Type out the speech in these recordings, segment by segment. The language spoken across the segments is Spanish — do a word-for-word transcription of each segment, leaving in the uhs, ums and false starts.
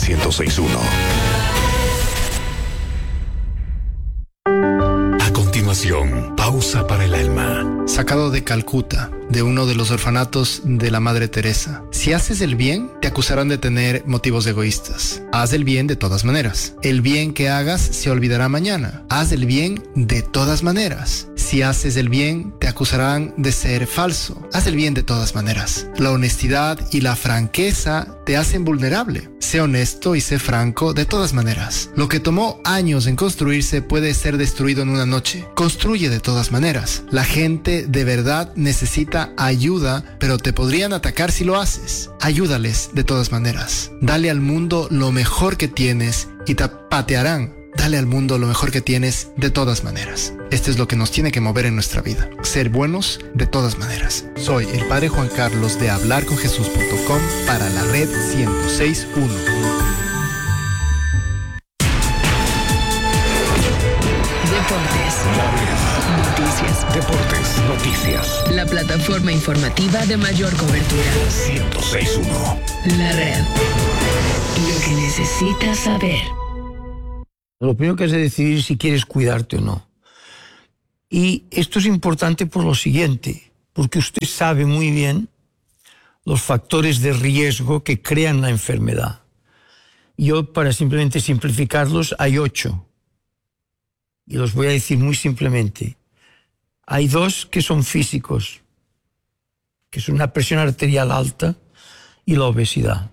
ciento seis punto uno. A continuación, pausa para el alma. Sacado de Calcuta, de uno de los orfanatos de la Madre Teresa. Si haces el bien, te acusarán de tener motivos egoístas. Haz el bien de todas maneras. El bien que hagas se olvidará mañana. Haz el bien de todas maneras. Si haces el bien, te acusarán de ser falso. Haz el bien de todas maneras. La honestidad y la franqueza te hacen vulnerable. Sé honesto y sé franco de todas maneras. Lo que tomó años en construirse puede ser destruido en una noche. Construye de todas maneras. La gente de verdad necesita ayuda, pero te podrían atacar si lo haces. Ayúdales de todas maneras. Dale al mundo lo mejor que tienes y te patearán. Dale al mundo lo mejor que tienes de todas maneras. Esto es lo que nos tiene que mover en nuestra vida. Ser buenos de todas maneras. Soy el Padre Juan Carlos de hablar con jesús punto com para la red ciento seis punto uno. Deportes. Noticias. Deportes, noticias. La plataforma informativa de mayor cobertura. ciento seis punto uno. La red. Lo que necesitas saber. Lo primero que has de decidir es si quieres cuidarte o no. Y esto es importante por lo siguiente, porque usted sabe muy bien los factores de riesgo que crean la enfermedad. Yo, para simplemente simplificarlos, hay ocho. Y los voy a decir muy simplemente. Hay dos que son físicos, que son una presión arterial alta y la obesidad.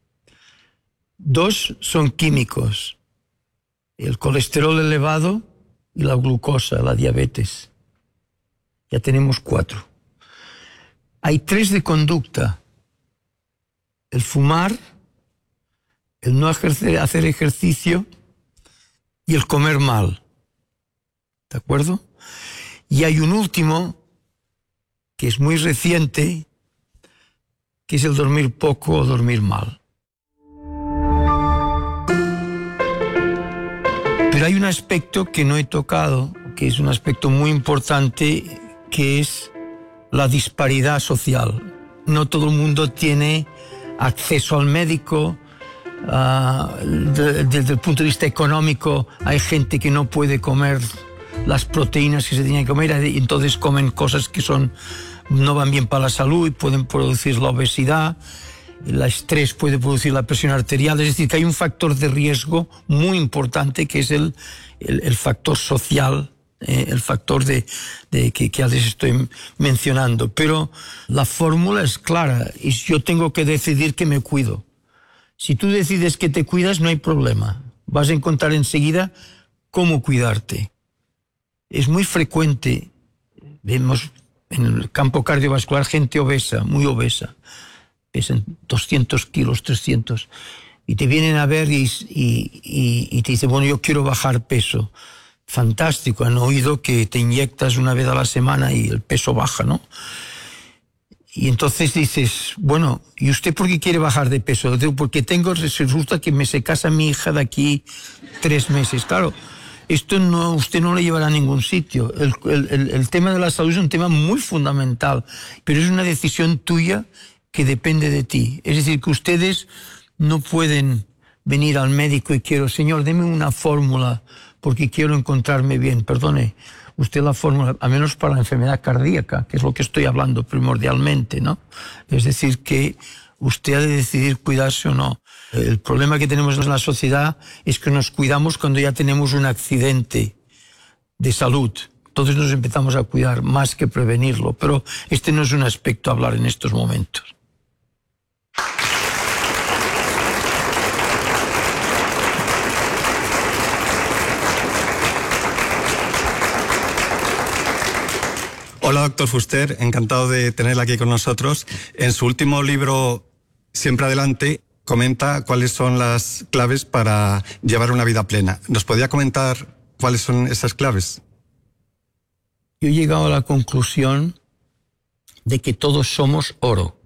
Dos son químicos, el colesterol elevado y la glucosa, la diabetes. Ya tenemos cuatro. Hay tres de conducta. El fumar, el no ejercer, hacer ejercicio y el comer mal. ¿De acuerdo? Y hay un último, que es muy reciente, que es el dormir poco o dormir mal. Pero hay un aspecto que no he tocado, que es un aspecto muy importante, que es la disparidad social. No todo el mundo tiene acceso al médico. Uh, de, desde el punto de vista económico, hay gente que no puede comer las proteínas que se tienen que comer, y entonces comen cosas que son, no van bien para la salud y pueden producir la obesidad. El estrés puede producir la presión arterial, es decir, que hay un factor de riesgo muy importante que es el, el, el factor social, eh, el factor de, de que, que les estoy mencionando. Pero la fórmula es clara y yo tengo que decidir que me cuido. Si tú decides que te cuidas, no hay problema. Vas a encontrar enseguida cómo cuidarte. Es muy frecuente, vemos en el campo cardiovascular gente obesa, muy obesa. Pesan doscientos kilos, trescientos, y te vienen a ver y, y, y, y te dicen, bueno, yo quiero bajar peso. Fantástico, han oído que te inyectas una vez a la semana y el peso baja, ¿no? Y entonces dices, bueno, ¿y usted por qué quiere bajar de peso? Digo, porque tengo, resulta que me se casa mi hija de aquí tres meses. Claro, esto no, usted no le llevará a ningún sitio. El, el, el tema de la salud es un tema muy fundamental, pero es una decisión tuya que depende de ti. Es decir, que ustedes no pueden venir al médico y quiero, señor, deme una fórmula porque quiero encontrarme bien. Perdone, usted la fórmula, a menos para la enfermedad cardíaca, que es lo que estoy hablando primordialmente, ¿no? Es decir, que usted ha de decidir cuidarse o no. El problema que tenemos en la sociedad es que nos cuidamos cuando ya tenemos un accidente de salud. Entonces nos empezamos a cuidar más que prevenirlo. Pero este no es un aspecto a hablar en estos momentos. Hola, doctor Fuster, encantado de tenerla aquí con nosotros. En su último libro, Siempre Adelante, comenta cuáles son las claves para llevar una vida plena. ¿Nos podría comentar cuáles son esas claves? Yo he llegado a la conclusión de que todos somos oro.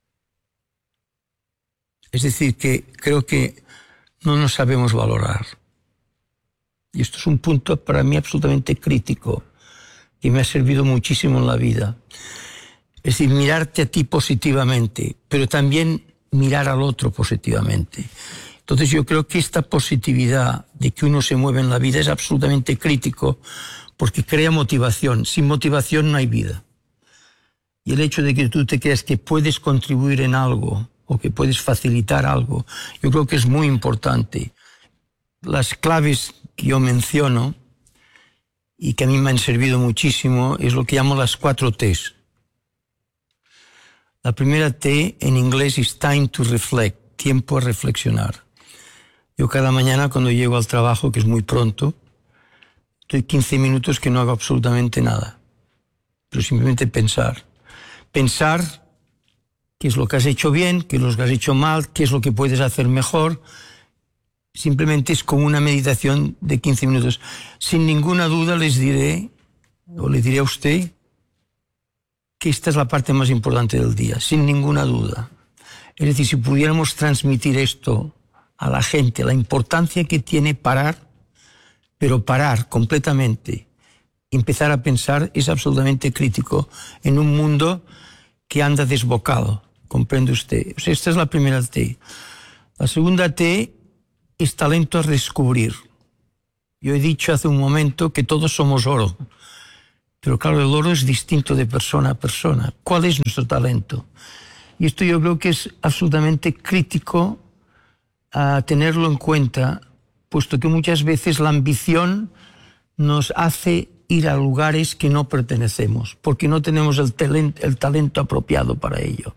Es decir, que creo que no nos sabemos valorar. Y esto es un punto para mí absolutamente crítico, que me ha servido muchísimo en la vida. Es decir, mirarte a ti positivamente, pero también mirar al otro positivamente. Entonces yo creo que esta positividad de que uno se mueve en la vida es absolutamente crítico porque crea motivación. Sin motivación no hay vida. Y el hecho de que tú te creas que puedes contribuir en algo o que puedes facilitar algo, yo creo que es muy importante. Las claves que yo menciono y que a mí me han servido muchísimo es lo que llamo las cuatro T's. La primera T en inglés es time to reflect, tiempo a reflexionar. Yo cada mañana cuando llego al trabajo, que es muy pronto, estoy quince minutos que no hago absolutamente nada, pero simplemente pensar. Pensar qué es lo que has hecho bien, qué es lo que has hecho mal, qué es lo que puedes hacer mejor. Simplemente es como una meditación de quince minutos. Sin ninguna duda les diré, o le diré a usted, que esta es la parte más importante del día, sin ninguna duda. Es decir, si pudiéramos transmitir esto a la gente, la importancia que tiene parar, pero parar completamente, empezar a pensar, es absolutamente crítico en un mundo que anda desbocado, comprende usted. O sea, esta es la primera T. La segunda T es talento a descubrir. Yo he dicho hace un momento que todos somos oro, pero claro, el oro es distinto de persona a persona. ¿Cuál es nuestro talento? Y esto yo creo que es absolutamente crítico a tenerlo en cuenta, puesto que muchas veces la ambición nos hace ir a lugares que no pertenecemos, porque no tenemos el talento, el talento apropiado para ello.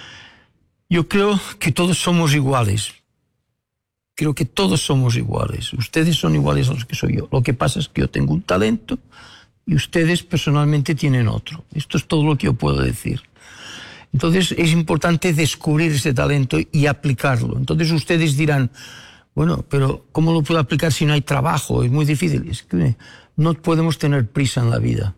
Yo creo que todos somos iguales. Creo que todos somos iguales. Ustedes son iguales a los que soy yo. Lo que pasa es que yo tengo un talento y ustedes personalmente tienen otro. Esto es todo lo que yo puedo decir. Entonces es importante descubrir ese talento y aplicarlo. Entonces ustedes dirán, bueno, pero ¿cómo lo puedo aplicar si no hay trabajo? Es muy difícil. Es que no podemos tener prisa en la vida.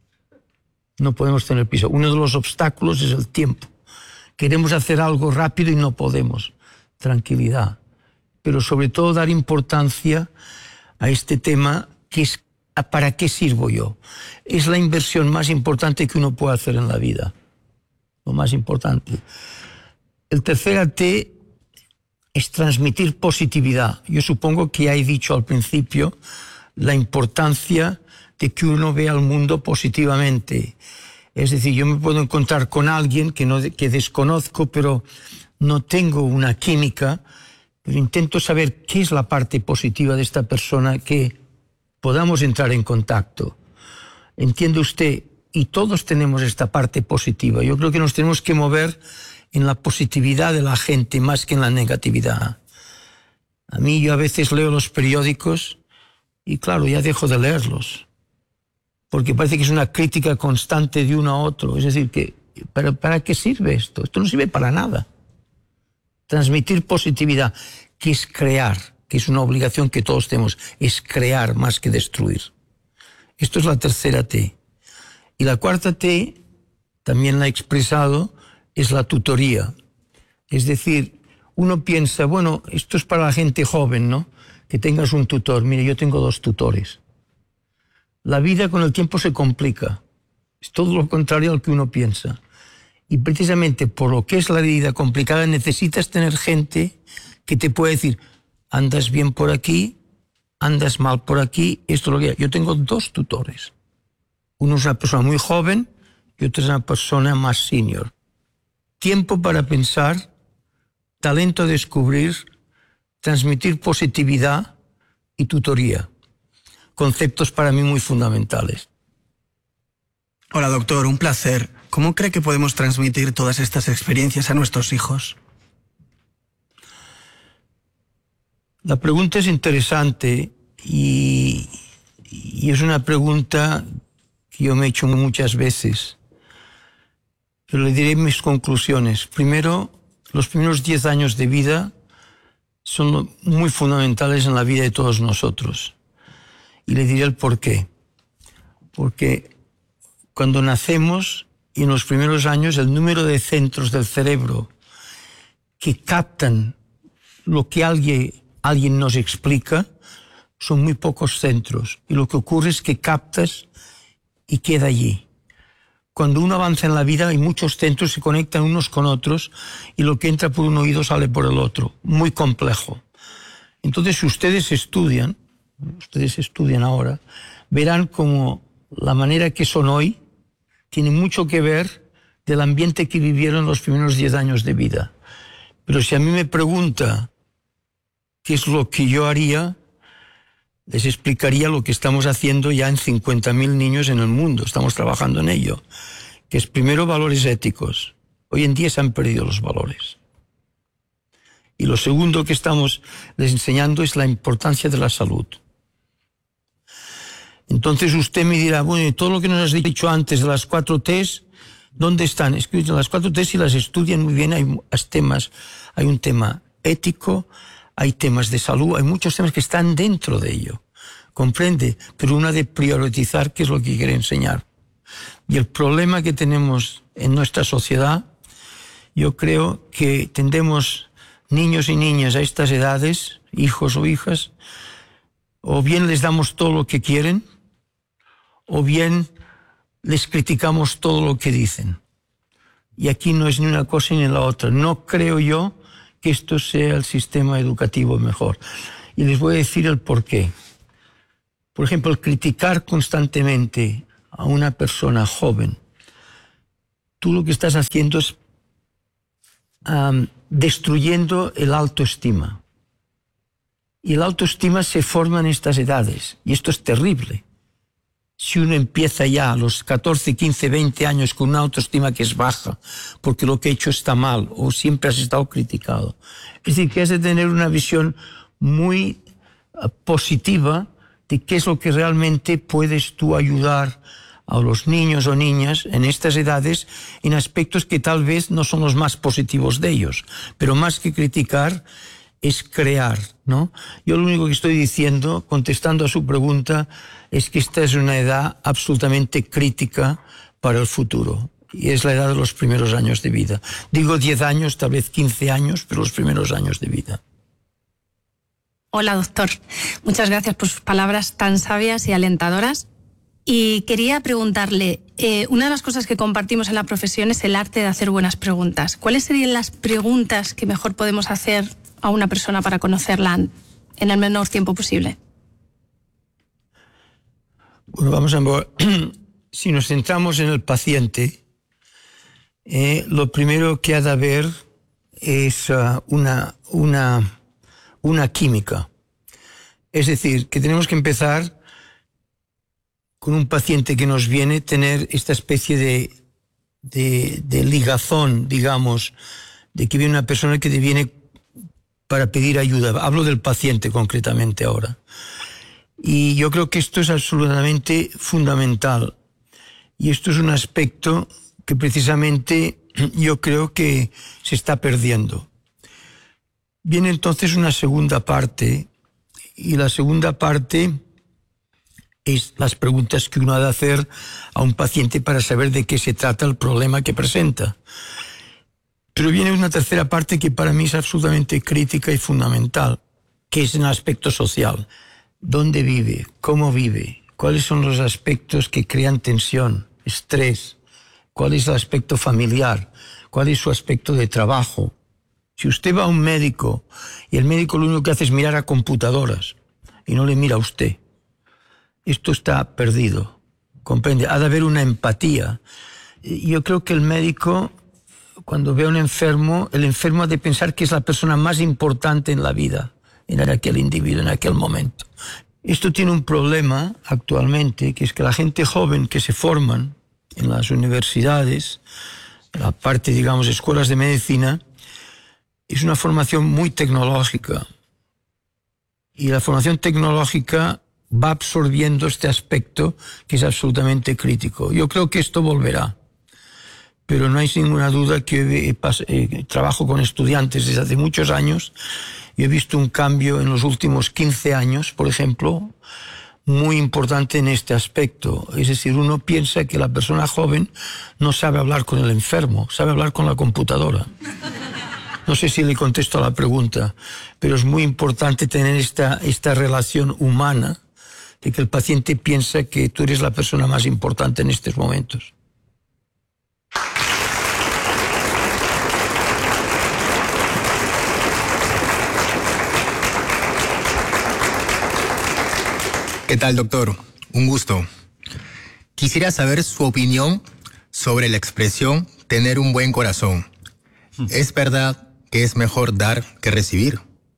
No podemos tener prisa. Uno de los obstáculos es el tiempo. Queremos hacer algo rápido y no podemos. Tranquilidad. Pero sobre todo dar importancia a este tema que es ¿para qué sirvo yo? Es la inversión más importante que uno puede hacer en la vida. Lo más importante. El tercer T es transmitir positividad. Yo supongo que ya he dicho al principio la importancia de que uno vea al mundo positivamente. Es decir, yo me puedo encontrar con alguien que, no, que desconozco, pero no tengo una química, pero intento saber qué es la parte positiva de esta persona, que podamos entrar en contacto. ¿Entiende usted? Y todos tenemos esta parte positiva. Yo creo que nos tenemos que mover en la positividad de la gente más que en la negatividad. A mí yo a veces leo los periódicos y claro, ya dejo de leerlos, porque parece que es una crítica constante de uno a otro. Es decir, que ¿para, para qué sirve esto? Esto no sirve para nada. Transmitir positividad, que es crear, que es una obligación que todos tenemos, es crear más que destruir. Esto es la tercera T. Y la cuarta T, también la he expresado, es la tutoría. Es decir, uno piensa, bueno, esto es para la gente joven, ¿no? Que tengas un tutor. Mire, yo tengo dos tutores. La vida con el tiempo se complica. Es todo lo contrario al que uno piensa. Y precisamente por lo que es la vida complicada, necesitas tener gente que te pueda decir, andas bien por aquí, andas mal por aquí, esto es lo que... Yo tengo dos tutores. Uno es una persona muy joven y otro es una persona más senior. Tiempo para pensar, talento a descubrir, transmitir positividad y tutoría. Conceptos para mí muy fundamentales. Hola, doctor, un placer. ¿Cómo cree que podemos transmitir todas estas experiencias a nuestros hijos? La pregunta es interesante y, y es una pregunta que yo me he hecho muchas veces. Pero le diré mis conclusiones. Primero, los primeros diez años de vida son muy fundamentales en la vida de todos nosotros. Y le diré el por qué. Porque cuando nacemos y en los primeros años, el número de centros del cerebro que captan lo que alguien, alguien nos explica son muy pocos centros. Y lo que ocurre es que captas y queda allí. Cuando uno avanza en la vida hay muchos centros, se conectan unos con otros y lo que entra por un oído sale por el otro. Muy complejo. Entonces, si ustedes estudian, ustedes estudian ahora, verán como la manera que son hoy tiene mucho que ver del ambiente que vivieron los primeros diez años de vida. Pero si a mí me pregunta qué es lo que yo haría, les explicaría lo que estamos haciendo ya en cincuenta mil niños en el mundo. Estamos trabajando en ello. Que es primero valores éticos. Hoy en día se han perdido los valores. Y lo segundo que estamos les enseñando es la importancia de la salud. Entonces usted me dirá, bueno, todo lo que nos has dicho antes de las cuatro T's, ¿dónde están? Escriben las cuatro T's y las estudian muy bien. Hay temas, hay un tema ético, hay temas de salud, hay muchos temas que están dentro de ello. ¿Comprende? Pero una de priorizar qué es lo que quiere enseñar. Y el problema que tenemos en nuestra sociedad, yo creo que tendemos niños y niñas a estas edades, hijos o hijas, o bien les damos todo lo que quieren, o bien les criticamos todo lo que dicen. Y aquí no es ni una cosa ni la otra. No creo yo que esto sea el sistema educativo mejor. Y les voy a decir el porqué. Por ejemplo, el criticar constantemente a una persona joven, tú lo que estás haciendo es um, destruyendo el autoestima. Y el autoestima se forma en estas edades, y esto es terrible. Si uno empieza ya a los catorce, quince, veinte años con una autoestima que es baja, porque lo que ha hecho está mal, o siempre has estado criticado. Es decir, que has de tener una visión muy uh, positiva de qué es lo que realmente puedes tú ayudar a los niños o niñas en estas edades en aspectos que tal vez no son los más positivos de ellos, pero más que criticar es crear, ¿no? Yo lo único que estoy diciendo, contestando a su pregunta, es que esta es una edad absolutamente crítica para el futuro, y es la edad de los primeros años de vida. Digo diez años, tal vez quince años, pero los primeros años de vida. Hola, doctor. Muchas gracias por sus palabras tan sabias y alentadoras. Y quería preguntarle, eh, una de las cosas que compartimos en la profesión es el arte de hacer buenas preguntas. ¿Cuáles serían las preguntas que mejor podemos hacer a una persona para conocerla en el menor tiempo posible? Bueno, vamos a ver. Si nos centramos en el paciente, eh, lo primero que ha de haber es uh, una, una, una química. Es decir, que tenemos que empezar con un paciente que nos viene, tener esta especie de, de, de ligazón, digamos, de que viene una persona que te viene para pedir ayuda. Hablo del paciente concretamente ahora. Y yo creo que esto es absolutamente fundamental. Y esto es un aspecto que precisamente yo creo que se está perdiendo. Viene entonces una segunda parte, y la segunda parte es las preguntas que uno ha de hacer a un paciente para saber de qué se trata el problema que presenta. Pero viene una tercera parte que para mí es absolutamente crítica y fundamental, que es en el aspecto social. ¿Dónde vive? ¿Cómo vive? ¿Cuáles son los aspectos que crean tensión, estrés? ¿Cuál es el aspecto familiar? ¿Cuál es su aspecto de trabajo? Si usted va a un médico y el médico lo único que hace es mirar a computadoras y no le mira a usted, esto está perdido, ¿comprende? Ha de haber una empatía. Yo creo que el médico, cuando ve a un enfermo, el enfermo ha de pensar que es la persona más importante en la vida, en aquel individuo, en aquel momento. Esto tiene un problema actualmente, que es que la gente joven que se forman en las universidades, en la parte, digamos, escuelas de medicina, es una formación muy tecnológica. Y la formación tecnológica va absorbiendo este aspecto que es absolutamente crítico. Yo creo que esto volverá, pero no hay ninguna duda que eh, eh, trabajo con estudiantes desde hace muchos años y he visto un cambio en los últimos quince años, por ejemplo, muy importante en este aspecto. Es decir, uno piensa que la persona joven no sabe hablar con el enfermo, sabe hablar con la computadora. No sé si le contesto a la pregunta, pero es muy importante tener esta, esta relación humana de que el paciente piensa que tú eres la persona más importante en estos momentos. ¿Qué tal, doctor? Un gusto. Quisiera saber su opinión sobre la expresión tener un buen corazón. ¿Es verdad que es mejor dar que recibir?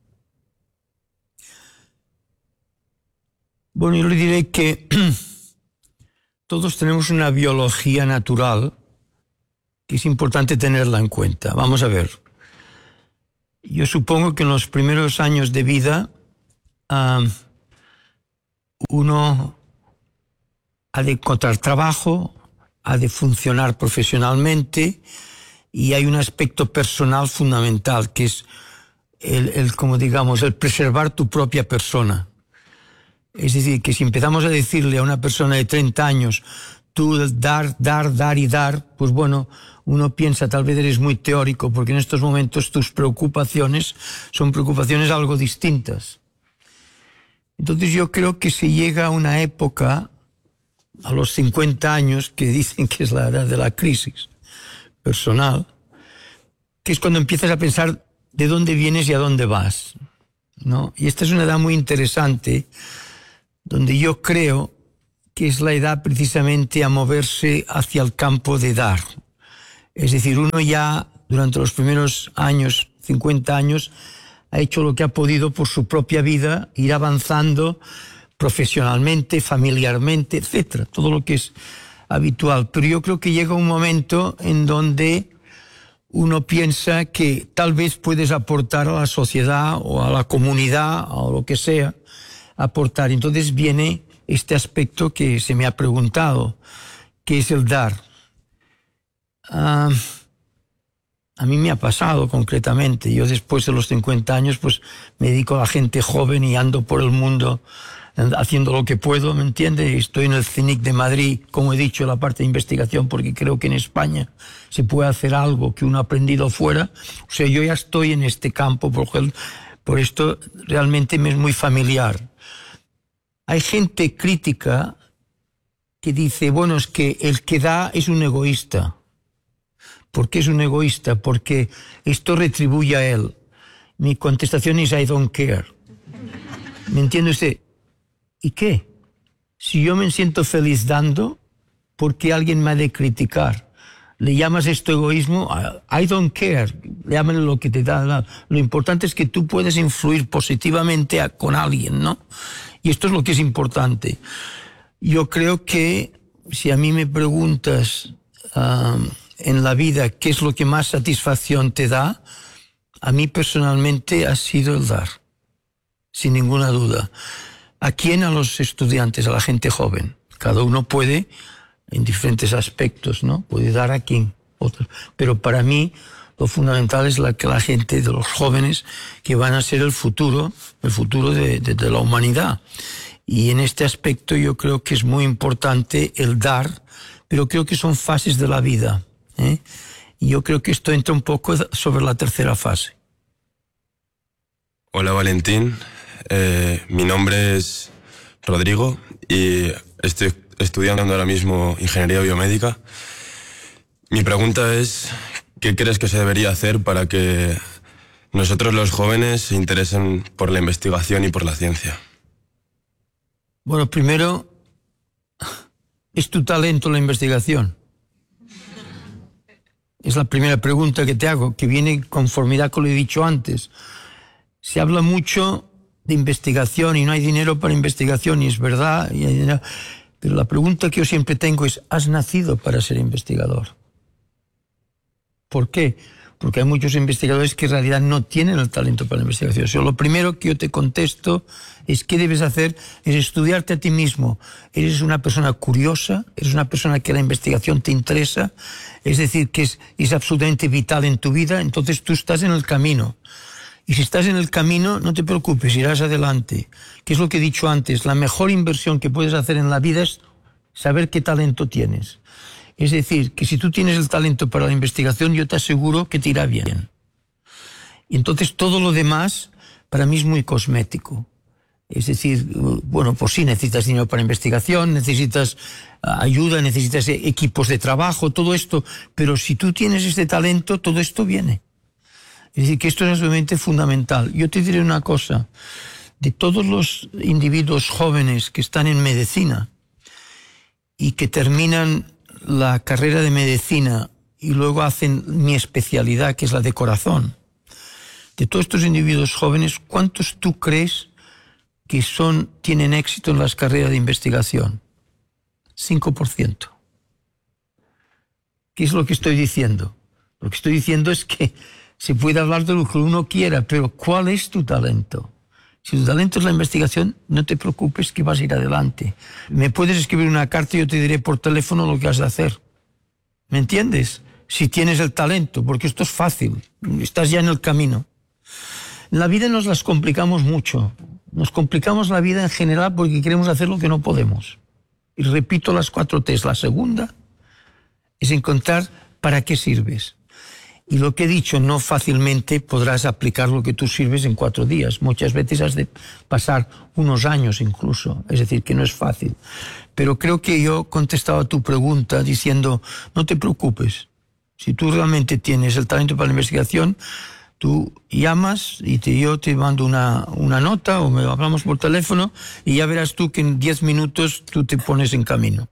Bueno, yo le diré que todos tenemos una biología natural que es importante tenerla en cuenta. Vamos a ver. Yo supongo que en los primeros años de vida um, uno ha de encontrar trabajo, ha de funcionar profesionalmente y hay un aspecto personal fundamental que es el, el, como digamos, el preservar tu propia persona. Es decir, que si empezamos a decirle a una persona de treinta años, tú dar, dar, dar y dar, pues bueno, uno piensa, tal vez eres muy teórico, porque en estos momentos tus preocupaciones son preocupaciones algo distintas. Entonces yo creo que se llega a una época, a los cincuenta años, que dicen que es la edad de la crisis personal, que es cuando empiezas a pensar de dónde vienes y a dónde vas, ¿no? Y esta es una edad muy interesante, donde yo creo que es la edad precisamente a moverse hacia el campo de dar. Es decir, uno ya durante los primeros años, cincuenta años, ha hecho lo que ha podido por su propia vida, ir avanzando profesionalmente, familiarmente, etcétera, todo lo que es habitual. Pero yo creo que llega un momento en donde uno piensa que tal vez puedes aportar a la sociedad o a la comunidad o lo que sea, aportar. Entonces viene este aspecto que se me ha preguntado, que es el dar. Uh, a mí me ha pasado concretamente. Yo después de los cincuenta años pues me dedico a la gente joven y ando por el mundo haciendo lo que puedo, ¿me entiende? Estoy en el C N I C de Madrid, como he dicho, en la parte de investigación, porque creo que en España se puede hacer algo que uno ha aprendido fuera. O sea, yo ya estoy en este campo, por, por esto realmente me es muy familiar. Hay gente crítica que dice, bueno, es que el que da es un egoísta. ¿Por qué es un egoísta? Porque esto retribuye a él. Mi contestación es I don't care. ¿Me entiende usted? ¿Y qué? Si yo me siento feliz dando, ¿por qué alguien me ha de criticar? ¿Le llamas esto egoísmo? I don't care. Llámale lo que te da. Lo importante es que tú puedes influir positivamente a, con alguien, ¿no? Y esto es lo que es importante. Yo creo que si a mí me preguntas um, en la vida qué es lo que más satisfacción te da, a mí personalmente ha sido el dar, sin ninguna duda. ¿A quién? A los estudiantes, a la gente joven. Cada uno puede, en diferentes aspectos, ¿no? Puede dar a quien, otro. Pero para mí lo fundamental es la que la gente de los jóvenes que van a ser el futuro, el futuro de, de, de la humanidad. Y en este aspecto yo creo que es muy importante el dar, pero creo que son fases de la vida, ¿eh? Y yo creo que esto entra un poco sobre la tercera fase. Hola Valentín, eh, mi nombre es Rodrigo y estoy estudiando ahora mismo Ingeniería Biomédica. Mi pregunta es, ¿qué crees que se debería hacer para que nosotros los jóvenes se interesen por la investigación y por la ciencia? Bueno, primero, ¿es tu talento la investigación? Es la primera pregunta que te hago, que viene en conformidad con lo que he dicho antes. Se habla mucho de investigación y no hay dinero para investigación, y es verdad, y hay dinero. Pero la pregunta que yo siempre tengo es, ¿has nacido para ser investigador? ¿Por qué? Porque hay muchos investigadores que en realidad no tienen el talento para la investigación. O sea, lo primero que yo te contesto es qué debes hacer, es estudiarte a ti mismo. Eres una persona curiosa, eres una persona que la investigación te interesa, es decir, que es, es absolutamente vital en tu vida, entonces tú estás en el camino. Y si estás en el camino, no te preocupes, irás adelante. ¿Qué es lo que he dicho antes? La mejor inversión que puedes hacer en la vida es saber qué talento tienes. Es decir, que si tú tienes el talento para la investigación, yo te aseguro que te irá bien. Y entonces todo lo demás, para mí es muy cosmético. Es decir, bueno, pues sí, necesitas dinero para investigación, necesitas ayuda, necesitas equipos de trabajo, todo esto. Pero si tú tienes este talento, todo esto viene. Es decir, que esto es absolutamente fundamental. Yo te diré una cosa. de todos los individuos jóvenes que están en medicina y que terminan la carrera de medicina y luego hacen mi especialidad, que es la de corazón, de todos estos individuos jóvenes, ¿cuántos tú crees que son, tienen éxito en las carreras de investigación? cinco por ciento. ¿Qué es lo que estoy diciendo? Lo que estoy diciendo es que se puede hablar de lo que uno quiera, pero ¿cuál es tu talento? Si tu talento es la investigación, no te preocupes que vas a ir adelante. Me puedes escribir una carta y yo te diré por teléfono lo que has de hacer. ¿Me entiendes? Si tienes el talento, porque esto es fácil. Estás ya en el camino. En la vida nos las complicamos mucho. Nos complicamos la vida en general porque queremos hacer lo que no podemos. Y repito las cuatro T's. La segunda es encontrar para qué sirves. Y lo que he dicho, no fácilmente podrás aplicar lo que tú sirves en cuatro días. Muchas veces has de pasar unos años incluso. Es decir, que no es fácil. Pero creo que yo he contestado a tu pregunta diciendo, no te preocupes. Si tú realmente tienes el talento para la investigación, tú llamas y te, yo te mando una, una nota o me hablamos por teléfono y ya verás tú que en diez minutos tú te pones en camino.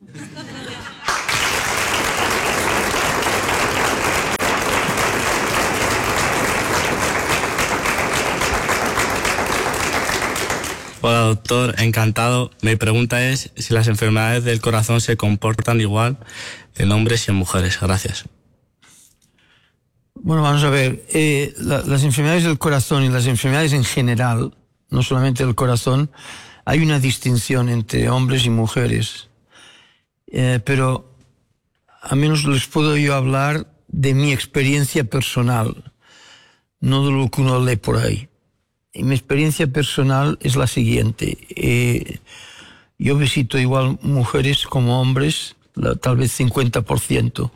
Hola doctor, encantado. Mi pregunta es si las enfermedades del corazón se comportan igual en hombres y en mujeres. Gracias. Bueno, vamos a ver. Eh, la, las enfermedades del corazón y las enfermedades en general, no solamente del corazón, hay una distinción entre hombres y mujeres. Eh, pero a menos les puedo yo hablar de mi experiencia personal, no de lo que uno lee por ahí. Y mi experiencia personal es la siguiente. Eh, yo visito igual mujeres como hombres, la, tal vez cincuenta por ciento.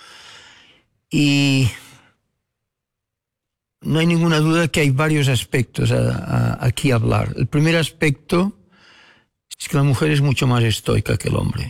Y no hay ninguna duda que hay varios aspectos a, a, aquí a hablar. El primer aspecto es que la mujer es mucho más estoica que el hombre.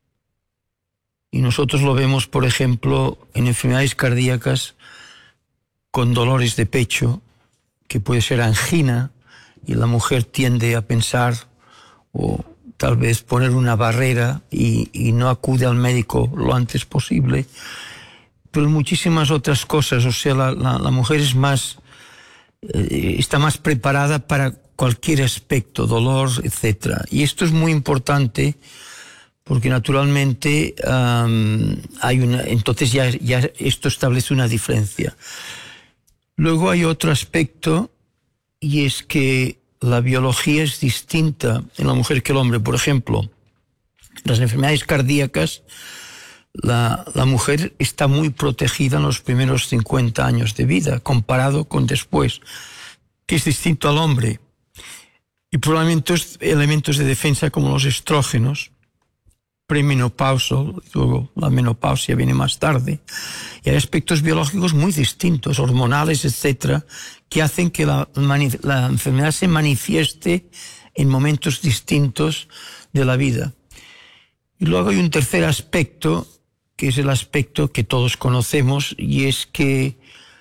Y nosotros lo vemos, por ejemplo, en enfermedades cardíacas con dolores de pecho, que puede ser angina, y la mujer tiende a pensar o tal vez poner una barrera y, y no acude al médico lo antes posible. Pero muchísimas otras cosas, o sea, la, la, la mujer es más, eh, está más preparada para cualquier aspecto, dolor, etcétera. Y esto es muy importante porque naturalmente um, hay una, entonces ya, ya esto establece una diferencia. Luego hay otro aspecto, y es que la biología es distinta en la mujer que el hombre. Por ejemplo, las enfermedades cardíacas, la, la mujer está muy protegida en los primeros cincuenta años de vida, comparado con después, que es distinto al hombre. Y probablemente elementos de defensa como los estrógenos, premenopauso, luego la menopausia viene más tarde, y hay aspectos biológicos muy distintos, hormonales, etcétera, que hacen que la, la enfermedad se manifieste en momentos distintos de la vida. Y luego hay un tercer aspecto, que es el aspecto que todos conocemos, y es que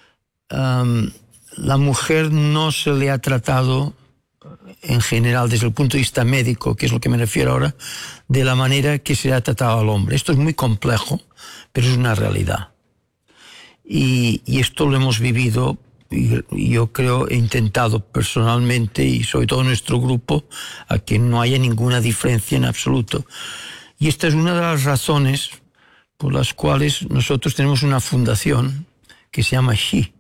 um, la mujer no se le ha tratado en general, desde el punto de vista médico, que es lo que me refiero ahora, de la manera que se ha tratado al hombre. Esto es muy complejo, pero es una realidad. Y, y esto lo hemos vivido, y, y yo creo, he intentado personalmente, y sobre todo nuestro grupo, a que no haya ninguna diferencia en absoluto. Y esta es una de las razones por las cuales nosotros tenemos una fundación que se llama SHE.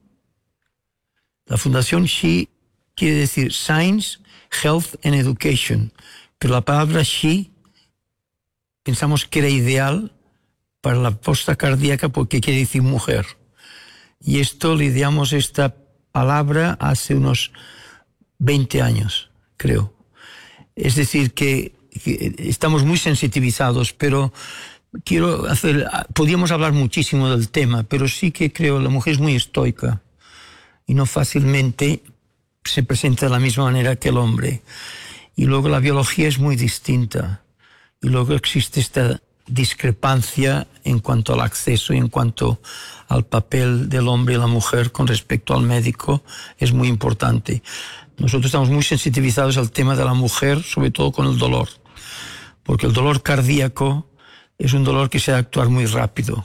La fundación SHE quiere decir Science, Health and Education, pero la palabra she pensamos que era ideal para la posta cardíaca porque quiere decir mujer. Y esto le ideamos esta palabra hace unos veinte años, creo. Es decir, que, que estamos muy sensitivizados, pero quiero hacer, podríamos hablar muchísimo del tema, pero sí que creo que la mujer es muy estoica y no fácilmente se presenta de la misma manera que el hombre. Y luego la biología es muy distinta. Y luego existe esta discrepancia en cuanto al acceso y en cuanto al papel del hombre y la mujer con respecto al médico es muy importante. Nosotros estamos muy sensitivizados al tema de la mujer, sobre todo con el dolor, porque el dolor cardíaco es un dolor que se ha de actuar muy rápido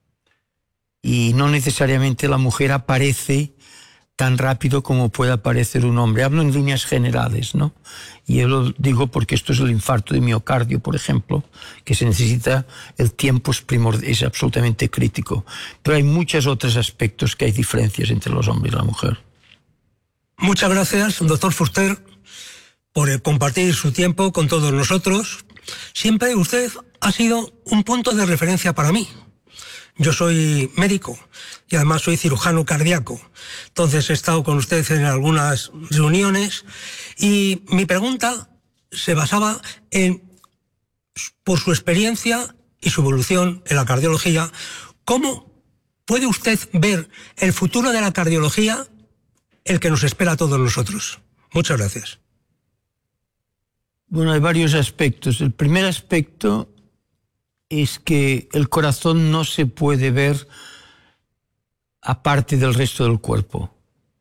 y no necesariamente la mujer aparece tan rápido como puede aparecer un hombre. Hablo en líneas generales, ¿no? Y yo lo digo porque esto es el infarto de miocardio, por ejemplo, que se necesita, el tiempo es, primordial, es absolutamente crítico. Pero hay muchos otros aspectos que hay diferencias entre los hombres y la mujer. Muchas gracias, doctor Fuster, por compartir su tiempo con todos nosotros. Siempre usted ha sido un punto de referencia para mí. Yo soy médico y además soy cirujano cardíaco. Entonces he estado con usted en algunas reuniones y mi pregunta se basaba en, por su experiencia y su evolución en la cardiología, ¿cómo puede usted ver el futuro de la cardiología, el que nos espera a todos nosotros? Muchas gracias. Bueno, hay varios aspectos. El primer aspecto es que el corazón no se puede ver aparte del resto del cuerpo.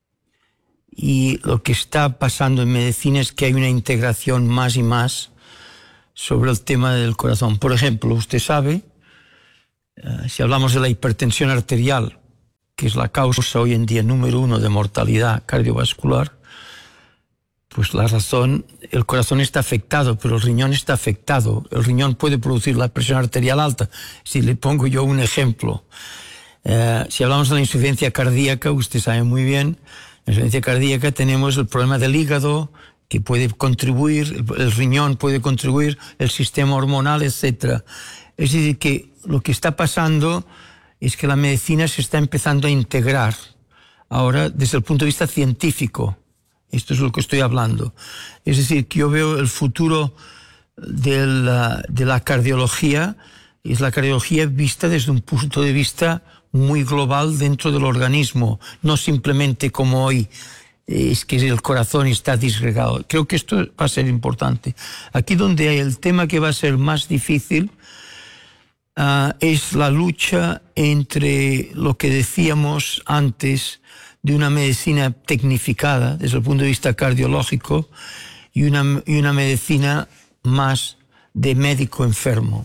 Y lo que está pasando en medicina es que hay una integración más y más sobre el tema del corazón. Por ejemplo, usted sabe, uh, si hablamos de la hipertensión arterial, que es la causa hoy en día número uno de mortalidad cardiovascular, pues la razón, el corazón está afectado, pero el riñón está afectado. El riñón puede producir la presión arterial alta. Si le pongo yo un ejemplo, eh, si hablamos de la insuficiencia cardíaca, usted sabe muy bien, en la insuficiencia cardíaca tenemos el problema del hígado, que puede contribuir, el, el riñón puede contribuir, el sistema hormonal, etcétera. Es decir, que lo que está pasando es que la medicina se está empezando a integrar ahora desde el punto de vista científico. Esto es lo que estoy hablando. Es decir, que yo veo el futuro de la, de la cardiología, es la cardiología vista desde un punto de vista muy global dentro del organismo, no simplemente como hoy, es que el corazón está disgregado. Creo que esto va a ser importante. Aquí donde hay el tema que va a ser más difícil uh, es la lucha entre lo que decíamos antes de una medicina tecnificada desde el punto de vista cardiológico y una, y una medicina más de médico enfermo.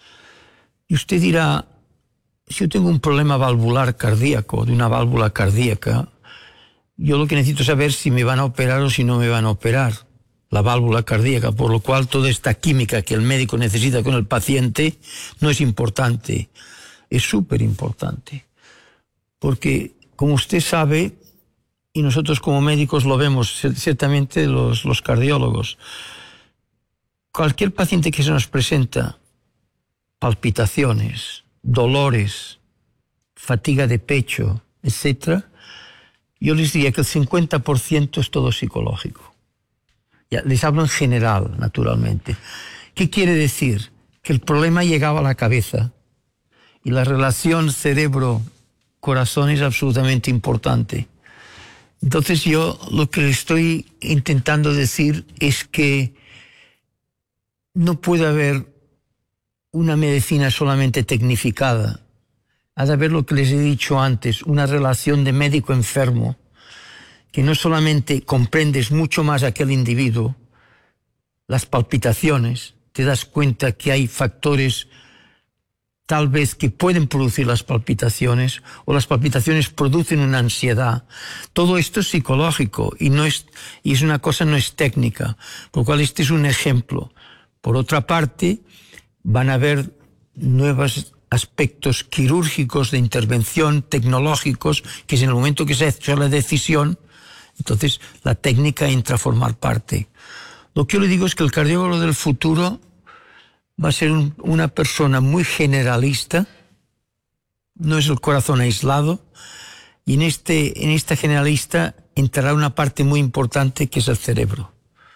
Y usted dirá, si yo tengo un problema valvular cardíaco, de una válvula cardíaca, yo lo que necesito es saber si me van a operar o si no me van a operar la válvula cardíaca, por lo cual toda esta química que el médico necesita con el paciente no es importante, es súper importante, porque como usted sabe, y nosotros como médicos lo vemos, ciertamente los, los cardiólogos, cualquier paciente que se nos presenta palpitaciones, dolores, fatiga de pecho, etcétera, yo les diría que el cincuenta por ciento es todo psicológico. Ya, les hablo en general, naturalmente. ¿Qué quiere decir? Que el problema llegaba a la cabeza y la relación cerebro corazón es absolutamente importante. Entonces yo lo que estoy intentando decir es que no puede haber una medicina solamente tecnificada. Ha de haber lo que les he dicho antes, una relación de médico-enfermo, que no solamente comprendes mucho más a aquel individuo, las palpitaciones, te das cuenta que hay factores tal vez que pueden producir las palpitaciones, o las palpitaciones producen una ansiedad. Todo esto es psicológico y, no es, y es una cosa, no es técnica, por lo cual este es un ejemplo. Por otra parte, van a haber nuevos aspectos quirúrgicos de intervención, tecnológicos, que es en el momento que se ha hecho la decisión, entonces la técnica entra a formar parte. Lo que yo le digo es que el cardiólogo del futuro va a ser un, una persona muy generalista, no es el corazón aislado, y en, este, en esta generalista entrará una parte muy importante que es el cerebro,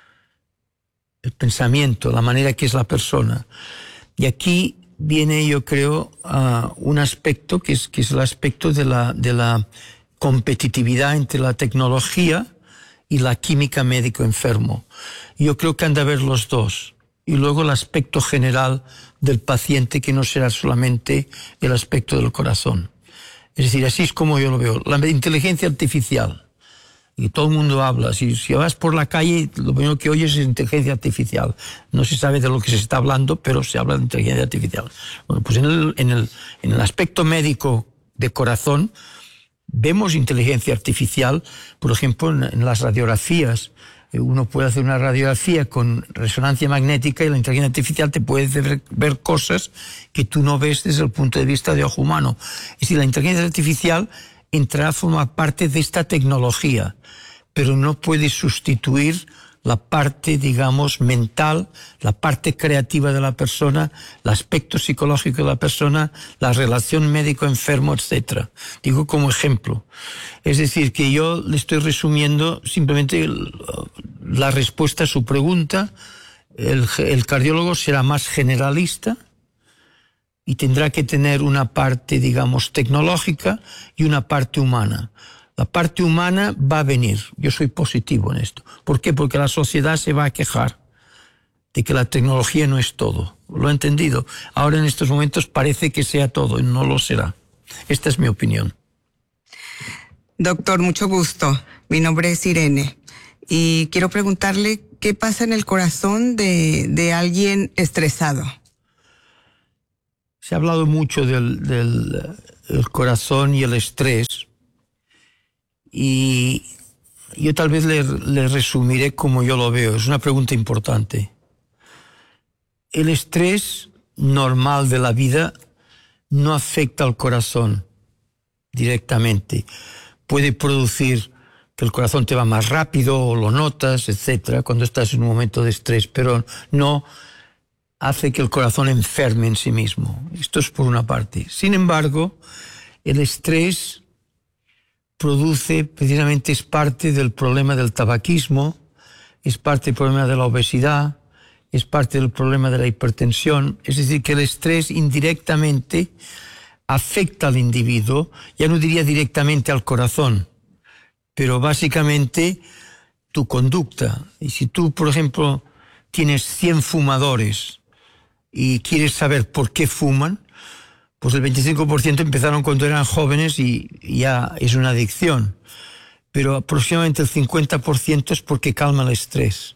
el pensamiento, la manera que es la persona. Y aquí viene, yo creo, uh, un aspecto que es, que es el aspecto de la, de la competitividad entre la tecnología y la química médico-enfermo. Yo creo que han de haber los dos. y luego el aspecto general del paciente, que no será solamente el aspecto del corazón. Es decir, así es como yo lo veo. La inteligencia artificial, y todo el mundo habla, si, si vas por la calle, lo primero que oyes es inteligencia artificial. No se sabe de lo que se está hablando, pero se habla de inteligencia artificial. Bueno, pues en el, en el, en el aspecto médico de corazón, vemos inteligencia artificial, por ejemplo, en, en las radiografías. Uno puede hacer una radiografía con resonancia magnética y la inteligencia artificial te puede ver, ver cosas que tú no ves desde el punto de vista de ojo humano. Es decir, la inteligencia artificial entrará a formar parte de esta tecnología, pero no puede sustituir la parte, digamos, mental, la parte creativa de la persona, el aspecto psicológico de la persona, la relación médico-enfermo, etcétera. Digo como ejemplo. Es decir, que yo le estoy resumiendo simplemente la respuesta a su pregunta. El, el cardiólogo será más generalista y tendrá que tener una parte, digamos, tecnológica y una parte humana. La parte humana va a venir. Yo soy positivo en esto. ¿Por qué? Porque la sociedad se va a quejar de que la tecnología no es todo. Lo he entendido. Ahora en estos momentos parece que sea todo y no lo será. Esta es mi opinión. Doctor, mucho gusto. Mi nombre es Irene y quiero preguntarle qué pasa en el corazón de, de alguien estresado. Se ha hablado mucho del, del el corazón y el estrés. Y yo tal vez le, le resumiré como yo lo veo. Es una pregunta importante. El estrés normal de la vida no afecta al corazón directamente. Puede producir que el corazón te va más rápido o lo notas, etcétera, cuando estás en un momento de estrés, pero no hace que el corazón enferme en sí mismo. Esto es por una parte. Sin embargo, el estrés produce, precisamente es parte del problema del tabaquismo, es parte del problema de la obesidad, es parte del problema de la hipertensión. Es decir, que el estrés indirectamente afecta al individuo, ya no diría directamente al corazón, pero básicamente tu conducta. Y si tú, por ejemplo, tienes cien fumadores y quieres saber por qué fuman, pues el veinticinco por ciento empezaron cuando eran jóvenes y ya es una adicción. Pero aproximadamente el cincuenta por ciento es porque calma el estrés.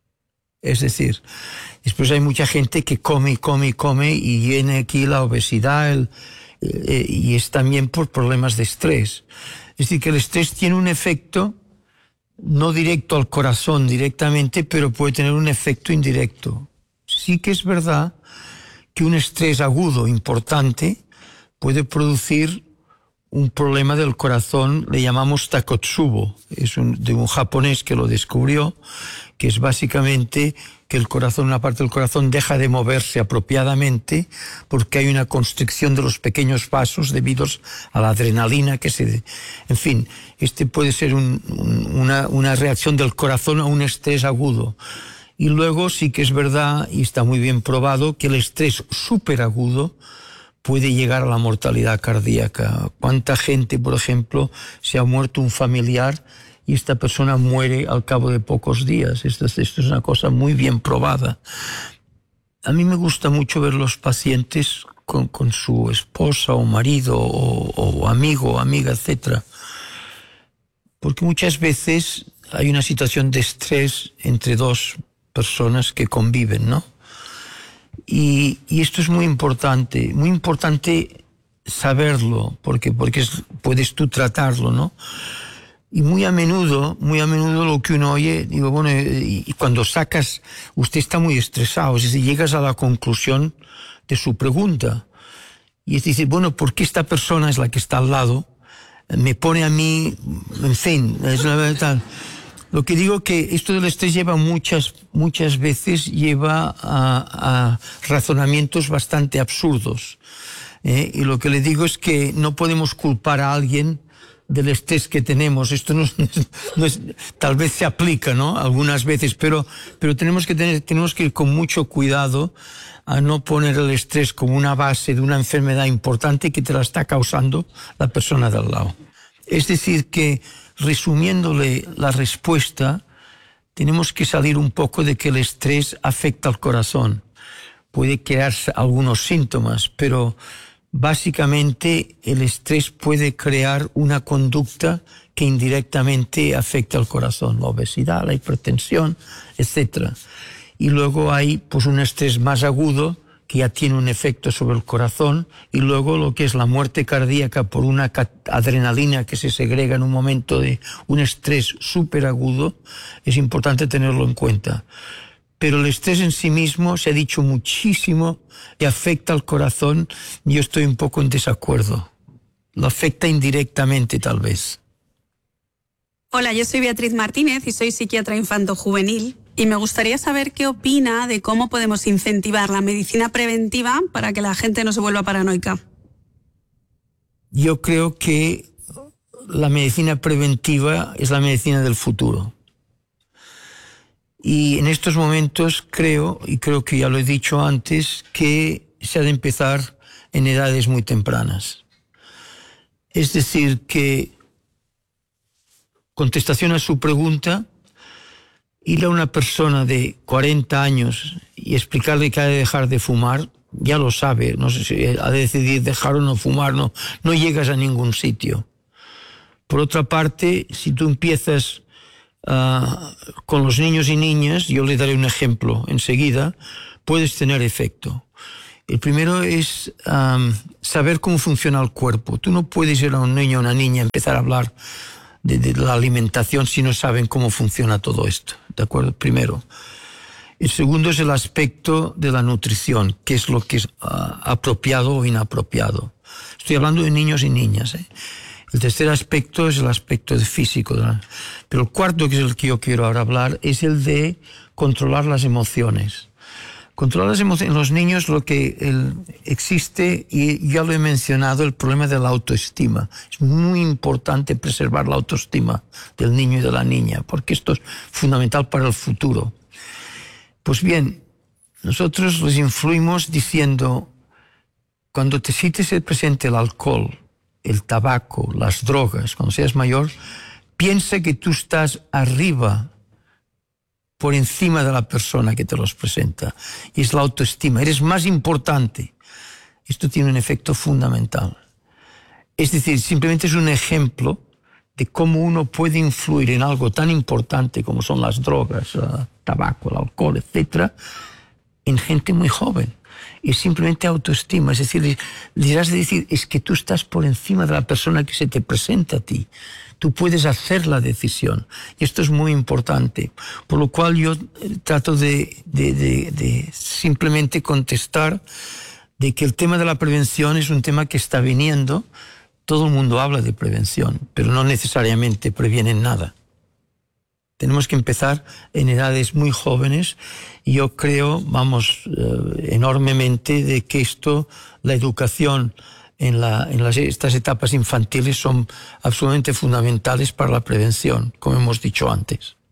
Es decir, después hay mucha gente que come y come y come y viene aquí la obesidad el, eh, y es también por problemas de estrés. Es decir, que el estrés tiene un efecto no directo al corazón directamente, pero puede tener un efecto indirecto. Sí que es verdad que un estrés agudo importante puede producir un problema del corazón, le llamamos Takotsubo, es un, de un japonés que lo descubrió, que es básicamente que el corazón, una parte del corazón deja de moverse apropiadamente porque hay una constricción de los pequeños vasos debido a la adrenalina que se... En fin, este puede ser un, un, una, una reacción del corazón a un estrés agudo. Y luego sí que es verdad, y está muy bien probado, que el estrés superagudo puede llegar a la mortalidad cardíaca. ¿Cuánta gente, por ejemplo, se ha muerto un familiar y esta persona muere al cabo de pocos días? Esto, esto es una cosa muy bien probada. A mí me gusta mucho ver los pacientes con, con su esposa o marido o, o amigo o amiga, etcétera, porque muchas veces hay una situación de estrés entre dos personas que conviven, ¿no? Y, y esto es muy importante, muy importante saberlo, porque, porque es, puedes tú tratarlo, ¿no? Y muy a menudo, muy a menudo lo que uno oye, digo, bueno, y, y cuando sacas, usted está muy estresado, es decir, llegas a la conclusión de su pregunta. Y es decir, bueno, ¿por qué esta persona es la que está al lado? Me pone a mí, en fin, es la verdad. Lo que digo que esto del estrés lleva muchas, muchas veces lleva a, a razonamientos bastante absurdos. ¿eh? Y lo que le digo es que no podemos culpar a alguien del estrés que tenemos. Esto no es, no es, tal vez se aplica, ¿no? Algunas veces, pero, pero tenemos que tener, tenemos que ir con mucho cuidado a no poner el estrés como una base de una enfermedad importante que te la está causando la persona de al lado. Es decir que, resumiéndole la respuesta, tenemos que salir un poco de que el estrés afecta al corazón. Puede crear algunos síntomas, pero básicamente el estrés puede crear una conducta que indirectamente afecta al corazón, la obesidad, la hipertensión, etcétera. Y luego hay pues un estrés más agudo que ya tiene un efecto sobre el corazón, y luego lo que es la muerte cardíaca por una adrenalina que se segrega en un momento de un estrés súper agudo, es importante tenerlo en cuenta. Pero el estrés en sí mismo, se ha dicho muchísimo, que afecta al corazón. Yo estoy un poco en desacuerdo. Lo afecta indirectamente, tal vez. Hola, yo soy Beatriz Martínez y soy psiquiatra infanto-juvenil. Y me gustaría saber qué opina de cómo podemos incentivar la medicina preventiva para que la gente no se vuelva paranoica. Yo creo que la medicina preventiva es la medicina del futuro. Y en estos momentos creo, y creo que ya lo he dicho antes, que se ha de empezar en edades muy tempranas. Es decir, que, contestación a su pregunta, ir a una persona de cuarenta años y explicarle que ha de dejar de fumar, ya lo sabe, no sé si ha de decidir dejar o no fumar, no, no llegas a ningún sitio. Por otra parte, si tú empiezas uh, con los niños y niñas, yo le daré un ejemplo enseguida, puedes tener efecto. El primero es um, saber cómo funciona el cuerpo. Tú no puedes ir a un niño o una niña y empezar a hablar De, de la alimentación si no saben cómo funciona todo esto, ¿de acuerdo? Primero. El segundo es el aspecto de la nutrición, qué es lo que es uh, apropiado o inapropiado. Estoy hablando de niños y niñas, ¿eh? El tercer aspecto es el aspecto de físico. ¿No? Pero el cuarto, que es el que yo quiero ahora hablar, es el de controlar las emociones. Controlar las emociones en los niños, lo que el, existe, y ya lo he mencionado, el problema de la autoestima. Es muy importante preservar la autoestima del niño y de la niña, porque esto es fundamental para el futuro. Pues bien, nosotros les influimos diciendo, cuando te sientes presente el alcohol, el tabaco, las drogas, cuando seas mayor, piensa que tú estás arriba, por encima de la persona que te los presenta. Y es la autoestima. Eres más importante. Esto tiene un efecto fundamental. Es decir, simplemente es un ejemplo de cómo uno puede influir en algo tan importante como son las drogas, el tabaco, el alcohol, etcétera, en gente muy joven. Es simplemente autoestima. Es decir, les has de decir, es que tú estás por encima de la persona que se te presenta a ti. Tú puedes hacer la decisión. Y esto es muy importante. Por lo cual yo trato de, de, de, de simplemente contestar de que el tema de la prevención es un tema que está viniendo. Todo el mundo habla de prevención, pero no necesariamente previenen nada. Tenemos que empezar en edades muy jóvenes y yo creo, vamos, eh, enormemente de que esto, la educación en, la, en las, estas etapas infantiles son absolutamente fundamentales para la prevención, como hemos dicho antes.